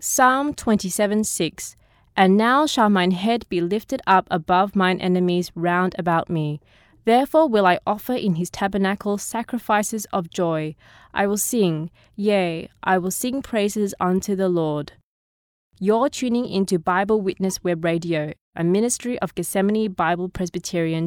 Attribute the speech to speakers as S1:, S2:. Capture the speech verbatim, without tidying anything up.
S1: Psalm twenty-seven six. And now shall mine head be lifted up above mine enemies round about me. Therefore will I offer in his tabernacle sacrifices of joy. I will sing, yea, I will sing praises unto the Lord. You're tuning into Bible Witness Web Radio, a ministry of Gethsemane Bible Presbyterian